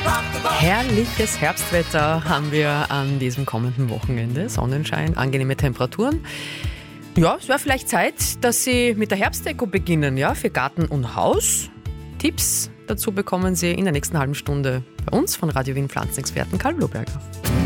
Herrliches Herbstwetter haben wir an diesem kommenden Wochenende. Sonnenschein, angenehme Temperaturen. Ja, es wäre vielleicht Zeit, dass Sie mit der Herbstdeko beginnen, ja, für Garten und Haus. Tipps dazu bekommen Sie in der nächsten halben Stunde bei uns von Radio Wien Pflanzenexperten Karl Bloberger.